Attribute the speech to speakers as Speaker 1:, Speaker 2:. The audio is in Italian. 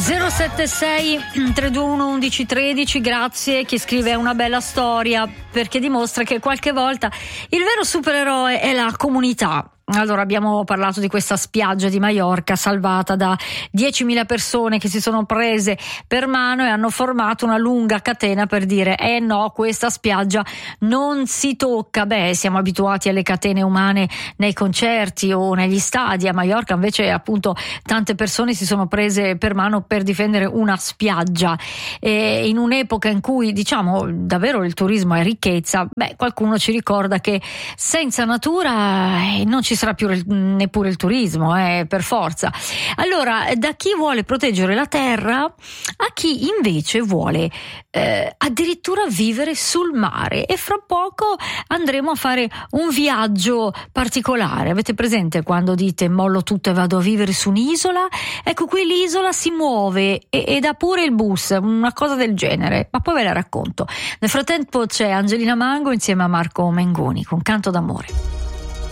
Speaker 1: 076 321 1113, grazie. Chi scrive è una bella storia perché dimostra che qualche volta il vero supereroe è la comunità. Allora, abbiamo parlato di questa spiaggia di Maiorca salvata da 10.000 persone che si sono prese per mano e hanno formato una lunga catena per dire no, questa spiaggia non si tocca. Siamo abituati alle catene umane nei concerti o negli stadi. A Maiorca invece appunto tante persone si sono prese per mano per difendere una spiaggia, e in un'epoca in cui diciamo davvero il turismo è ricchezza, qualcuno ci ricorda che senza natura non ci sarà più neppure il turismo, per forza. Allora, da chi vuole proteggere la terra a chi invece vuole addirittura vivere sul mare, e fra poco andremo a fare un viaggio particolare. Avete presente quando dite mollo tutto e vado a vivere su un'isola? Ecco, qui l'isola si muove ed ha pure il bus, una cosa del genere, ma poi ve la racconto. Nel frattempo c'è Angelina Mango insieme a Marco Mengoni con Canto d'amore.